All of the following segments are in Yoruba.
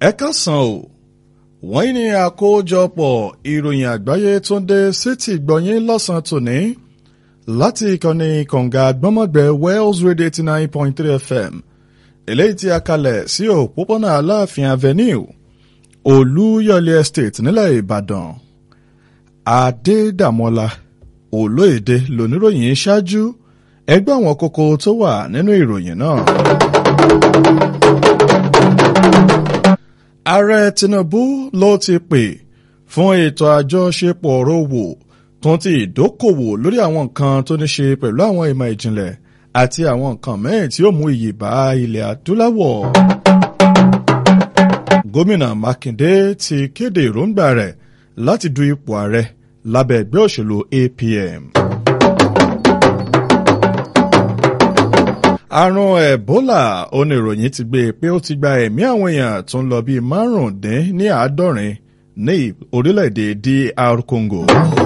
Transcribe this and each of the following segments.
Ẹ káàsán o, wọ́n ní àkójọpọ̀ ìròyìn àgbáyé tó ń dé sétí gbọ̀nyìn lọ́sàn-án tòní láti ìkànnì kànga àgbọ́mọ̀gbẹ́ Wells Radio 89.3 FM eléyìí tí a kalẹ̀ sí òpópónà Aláàfin Avenue Olúyọ̀lé Estate nílẹ̀ Ìbàdàn. Adédàmọ́lá Olóyèdè lóníròyìn ṣáájú ẹgbẹ́ àwọn kókó tó wà nínú ìròyìn náà. Ààrẹ Tinubu ló ti pè fún ètò àjọṣepọ̀ ọ̀rọ̀ òwò tó ti ìdókòwò lórí àwọn nǹkan tó ní ṣe pẹ̀lú àwọn ìmọ̀ ìjìnlẹ̀ àti àwọn nǹkan mẹ́rin tí ó mú iyì bá ilẹ̀ adúláwọ̀. Gómìnà Mákindé ti kéde èròǹgbà rẹ̀ láti du ipò ààrẹ lábẹ́ ẹgbẹ́ òṣèlú APM. Àrùn Ebola oníròyìn ti gbé pé ó ti gba ẹ̀mí àwọn èèyàn tó ń lọ bíi 95 ní orílẹ̀-èdè DR Congo.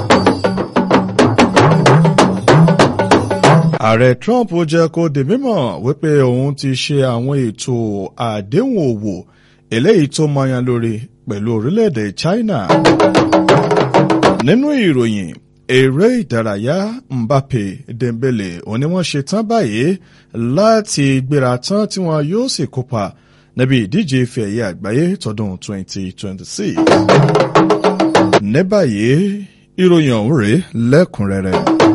Ààrẹ Trump jẹ́ kó di mímọ̀ wípé òun ti ṣe àwọn ètò àdéhùn òwò eléyìí tó mọyan lórí pẹ̀lú orílẹ̀-èdè China. Nínú ìròyìn eré ìdárayá Mbappe Dembele òní wọ́n ṣe tán báyìí láti gbéra tán tí wọn yóò sì kópa níbi ìdíje ife ẹ̀yẹ àgbáyé tọdún 2026. Ní báyìí ìròyìn ọ̀hún rèé lẹ́kùnrẹ́rẹ́.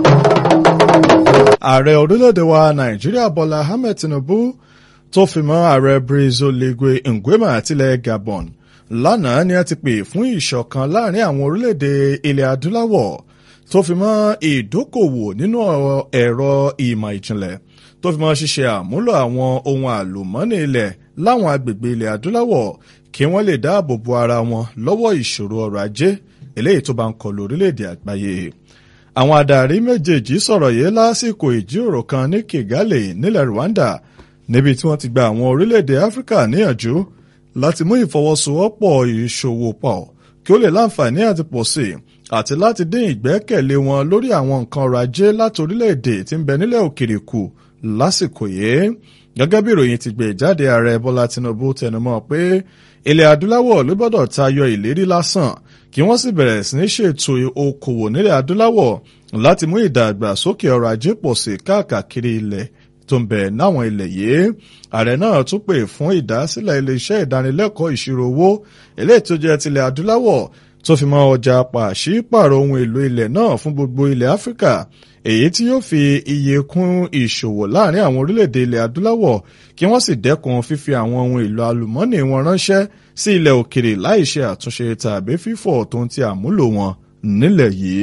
Ààrẹ orílẹ̀-èdè wa Nàìjíríà Bọ́lá Ahmed Tinubu tó fi mọ́ ààrẹ Brice Oligui Nguema tilẹ̀ Gabon lánàá ni a ti pè fún ìṣọ̀kan láàrin àwọn orílẹ̀-èdè ilẹ̀ adúláwọ̀ tó fi mọ́ ìdókòwò nínú ẹ̀rọ ìmọ̀ ìjìnlẹ̀ tó fi mọ́ ṣíṣe àmúlò àwọn ohun àlùmọ́ọ́nì ilẹ̀ láwọn agbègbè ilẹ̀ adúláwọ̀ kí wọ́n lè dáàbò bo ara wọn lọ́wọ́ ìṣòro ọrọ̀ ajé eléyìí tó bá ń kọlu orílẹ̀-èdè àgbáyé. Àwọn adarí méjèèjì sọ̀rọ̀ yìí lásìkò ìjíròrò kan ní Kigali nílẹ̀ Rwanda níbi tí wọ́n ti gba àwọn orílẹ̀-èdè Áfíríkà níyànjú láti mú ìfọwọ́sowọ́pọ̀ ìṣòwò pọ̀ kí ó lè láǹfààní àti pọ̀ sí àti láti dín ìgbẹ́kẹ̀lé wọn lórí àwọn nǹkan ọrọ̀ ajé láti orílẹ̀-èdè tí ń bẹ nílẹ̀ òkèrè kù lásìkò yìí. Gẹ́gẹ́ bí ìròyìn ti gbé jáde, ààrẹ Bọ́lá Tinubu tẹnumọ́ pé ilẹ̀ adúláwọ̀ ló gbọ́dọ̀ tayọ ìlérí lásán kí wọ́n sì bẹ̀rẹ̀ sí ní ṣètò okòwò nílẹ̀ adúláwọ̀ láti mú ìdàgbàsókè ọrọ̀ ajé pọ̀ sí káàkiri ilẹ̀ tó ń bẹ náwọn ilẹ̀ yìí. Ààrẹ náà tún pè fún ìdásílẹ̀ ilé-iṣẹ́ ìdánilẹ́kọ̀ọ́ ìṣirò owó eléyìí tó jẹ́ tilẹ̀ adúláwọ̀ tó fi mọ́ ọjà pàṣípààrọ̀ ohun èlò ilẹ̀ náà fún gbogbo ilẹ̀ Áfíríkà, èyí tí yóò fi iye kún ìṣòwò láàrin àwọn orílẹ̀-èdè ilẹ̀ adúláwọ̀ kí wọ́n sì dẹ́kun fífi àwọn ohun èlò àlùmọ́ọ́nì wọn ránṣẹ́ sí ilẹ̀ òkèrè láì ṣe àtúnṣe tàbí fífọ̀ tó ń ti àmúlò wọn nílẹ̀ yìí.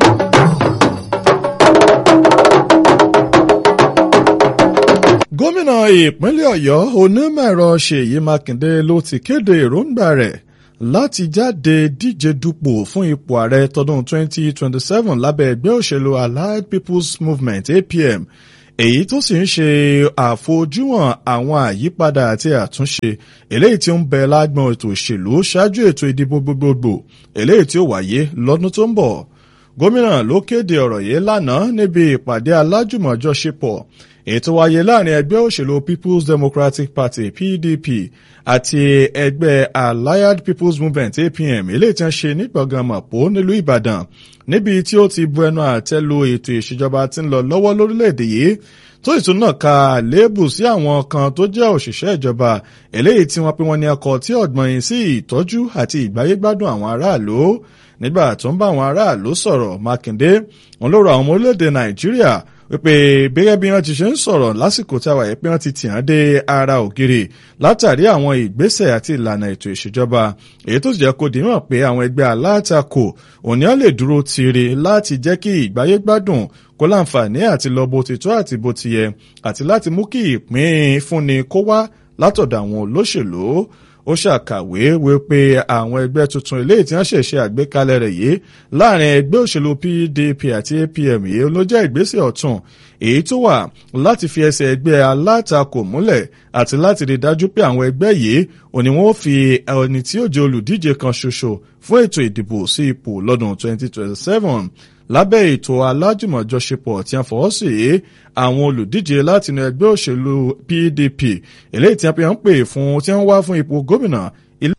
Gómìnà ìpínlẹ̀ Ọ̀yọ́ onímọ̀-ẹ̀rọ Ṣèyí Mákindé ló ti kéde èròǹgbà rẹ̀ láti jáde díje dupò fún ipò ààrẹ tọdún 2027 lábẹ́ ẹgbẹ́ òṣèlú Allied People's Movement APM, èyí tó sì ń ṣe àfojúhàn àwọn àyípadà àti àtúnṣe eléyìí tí ó ń bẹ lágbọn ètò òṣèlú ṣáájú ètò ìdìbò gbogbogbò eléyìí tí ó wáyé lọ́dún tó ń bọ̀. Gómìnà ló kéde ọ̀rọ̀ yìí lánàá níbi ìpàdé alájùmọ̀jọṣepọ̀ ètò wáyé láàrin ẹgbẹ́ òṣèlú People's Democratic Party PDP àti ẹgbẹ́ Allied People's Movement APM eléyìí tí wọ́n ṣe ní gbọ̀ngàn Màpó nílùú Ìbàdàn, níbi tí ó ti bu ẹnu àtẹ́ lu ètò ìṣèjọba tí ń lọ lọ́wọ́ lórílẹ̀‐èdè yìí tó ìtún náà ka àléébù sí àwọn kan tó jẹ́ òṣìṣẹ́ ìjọba eléyìí tí wọ́n pè wọ́n ní ọkọ̀ tí ọ̀gbọ́n yìí sí ìtọ́jú àti ìgbáyégbádùn àwọn aráàlú. Nígbà tó ń bá àwọn aráàlú sọ̀rọ̀, Mákindé wọn ló rọ àwọn ọmọ orílẹ̀-èdè Nàìjíríà wípé gẹ́gẹ́ bí wọ́n ti ṣe ń sọ̀rọ̀ lásìkò tí a wà yìí pé wọ́n ti tì hàn dé ara ògiri látàrí àwọn ìgbésẹ̀ àti ìlànà ètò ìṣèjọba, èyí tó sì jẹ́ kó dìímọ̀ pé àwọn ẹgbẹ́ alátakò òní á lè dúró tiire láti jẹ́ kí ìgbáyégbádùn kó láǹfààní àti lọ bó ti tó àti bó ti yẹ àti láti mú kí ìpín fúnni kó wá látọ̀dọ̀ àwọn olóṣèlú. Ó ṣàkàwé wípé àwọn ẹgbẹ́ tuntun eléyìí tí wọ́n ṣẹ̀ṣẹ̀ àgbékalẹ̀ rẹ̀ yìí láàrin ẹgbẹ́ òṣèlú PDP àti APM yìí ló jẹ́ ìgbésẹ̀ ọ̀tun èyí tó wà láti fi ẹsẹ̀ ẹgbẹ́ alátakò múlẹ̀ àti láti rí dájú pé àwọn ẹgbẹ́ yìí òní wọ́n fi ẹni tí ó jẹ́ olùdíje kan ṣoṣo fún ètò ìdìbò sí ipò lọ́dún 2027. Lábẹ́ ètò alájùmọ̀jọṣepọ̀ tí a fọwọ́ sí àwọn olùdíje látinú ẹgbẹ́ òṣèlú PDP eléyìí tí a ń pè fún tí wọ́n wá fún ipò gómìnà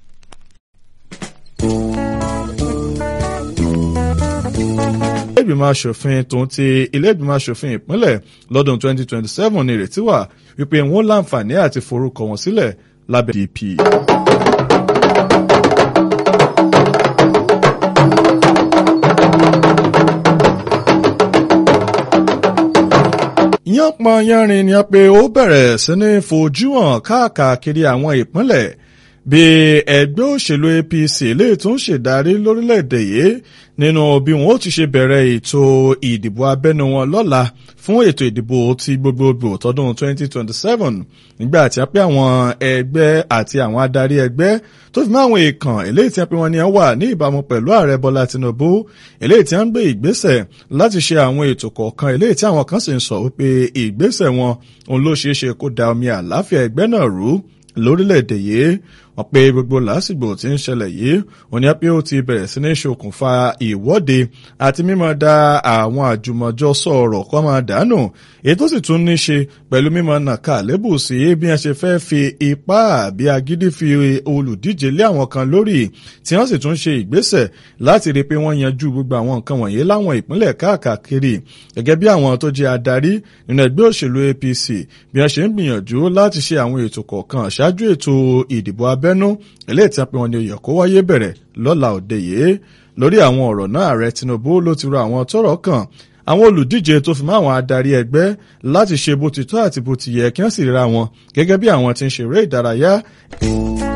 ìgbìmọ̀ aṣòfin tòun ti ilé ìgbìmọ̀ aṣòfin ìpínlẹ̀ lọ́dún 2027 ní ìrètí wà wípé wọ́n láǹfààní àti forúkọ wọn sílẹ̀ lábẹ́ PDP. yánpọn yánrin ni a pé ó bẹ̀rẹ̀ sí ní fojú hàn káàkiri àwọn ìpínlẹ̀ bí ẹgbẹ́ òṣèlú APC lè tún ṣèdarí lórílẹ̀‐èdè yìí nínú bí wọn ó ti ṣe bẹ̀rẹ̀ ètò ìdìbò abẹ́nú wọn lọ́la fún ètò ìdìbò ti gbogbogbò tọdún 2027 nígbà tí a pé àwọn ẹgbẹ́ àti àwọn adarí ẹgbẹ́ tó fi mọ́ àwọn èèkàn eléyìí tí a pé wọn ni wà ní ìbámu pẹ̀lú ààrẹ Bọ́lá Tinubu eléyìí tí a ń gbé ìgbésẹ̀ láti ṣe àwọn ètò kọ̀ọ̀kan eléyìí tí àwọn kan sì ń sọ wípé ìgbésẹ̀ wọn òun ló ṣeé ṣe kó da omi àlàáfíà ẹgbẹ́ náà rú lórílẹ̀‐èdè yìí wọ́n pé gbogbo làásìgbò tí ń ṣẹlẹ̀ yìí òní á pé ó ti bẹ̀rẹ̀ sí ní ṣokùnfà ìwọ́de àti mímọ́ da àwọn àjùmọ̀jọ sọ̀rọ̀ kó máa dànù èyí tó sì tún ní ṣe pẹ̀lú mímọ́ nàka lébù sí bí wọ́n ṣe fẹ́ fi ipá àbí agídí fi olùdíje lé àwọn kan lórí tí wọ́n sì tún ṣe ìgbésẹ̀ láti rí i pé wọ́n yanjú gbogbo àwọn nǹkan wọ̀nyí láwọn ìpínlẹ̀ káàkiri gẹ́gẹ́ bí àwọn tó jẹ́ adarí nínú ẹgbẹ́ òṣèlú APC bí wọ́n ṣe ń gbìyànjú láti ṣe àwọn ètò kọ̀ọ̀kan ṣáájú ètò ìdìbò abẹ́nú eléyìí tí a pè wọ́n ní ó yẹ kó wáyé bẹ̀rẹ̀ lọ́la òde yìí lórí àwọn ọ̀rọ̀ náà ààrẹ Tinubu ló ti rọ àwọn tọ́rọ̀ kàn àwọn olùdíje tó fi mọ́ àwọn adarí ẹgbẹ́ láti ṣe bó ti tọ́ àti bó ti yẹ kí wọ́n sì ríra wọn gẹ́gẹ́ bí àwọn tí ń ṣeré ìdárayá.